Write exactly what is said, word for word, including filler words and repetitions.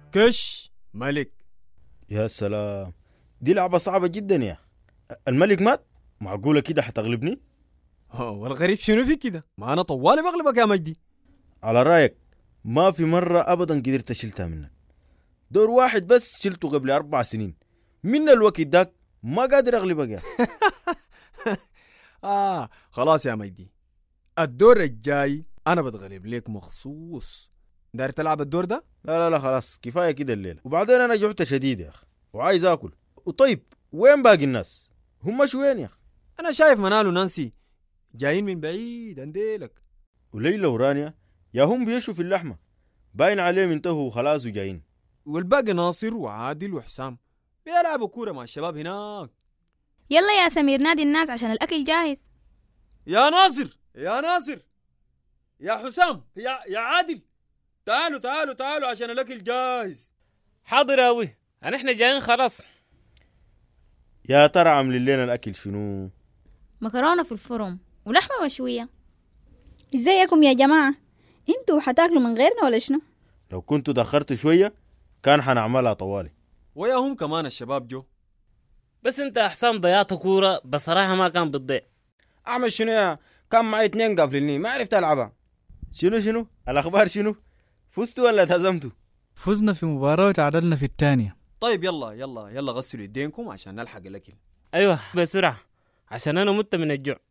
كش ملك. يا سلام، دي لعبة صعبة جدا يا. الملك مات؟ معقولة كده حتغلبني؟ والغريب شنو في كده؟ ما أنا طوالي بغلبك يا مجدي. على رأيك ما في مرة أبدا قدرت شلتها منك. دور واحد بس شلته قبل أربع سنين، من الوقت داك ما قادر أغلبك يا. آه خلاص يا مجدي، الدور الجاي أنا بتغلب ليك مخصوص. داير تلعب الدور ده؟ لا لا لا خلاص كفاية كده الليلة، وبعدين أنا جعت شديد يا أخي وعايز أكل. وطيب وين باقي الناس؟ هم شو وين يا أخي؟ أنا شايف منال ونانسي جايين من بعيد عنديلك. وليلى ورانيا يا هم بيشوا في اللحمة، باين عليهم انتهوا وخلاص وجايين. والباقي ناصر وعادل وحسام بيلعبوا كورة مع الشباب هناك. يلا يا سمير نادي الناس عشان الأكل جاهز. يا ناصر يا ناصر يا حسام يا يا عادل، تعالوا تعالوا تعالوا عشان الأكل جاهز. حاضر يا أبوي، أنا إحنا جايين خلاص. يا ترى عاملين لنا الأكل شنو؟ مكرونة في الفرن ولحمة مشوية. ازيكم يا جماعة؟ انتوا حتاكلوا من غيرنا ولا شنو؟ لو كنتوا دخرت شوية كان حنعملها طوالي. ويا هم كمان الشباب جو. بس أنت حسام ضيعت كورة بصراحة ما كان بتضيع. أعمل شنو يا؟ كان معي اتنين قافليني ما عرفت ألعبها. شنو شنو؟ الأخبار شنو؟ فزتوا ولا اتهزمتوا؟ فزنا في مباراة وتعادلنا في الثانية. طيب يلا يلا يلا غسلوا يدينكم عشان نلحق الأكل. أيوة بسرعة عشان أنا مت من الجوع.